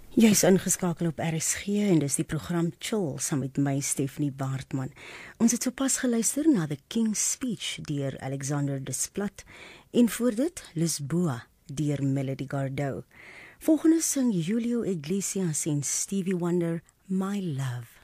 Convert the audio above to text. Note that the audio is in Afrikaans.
Jy is ingeskakel op RSG en dis die program Chill saam met my Stephanie Baartman. Ons het sopas geluister na The King's Speech deur Alexander Desplat en voor dit Lisboa deur Melody Gardot. Volgende sing Julio Iglesias en Stevie Wonder My Love.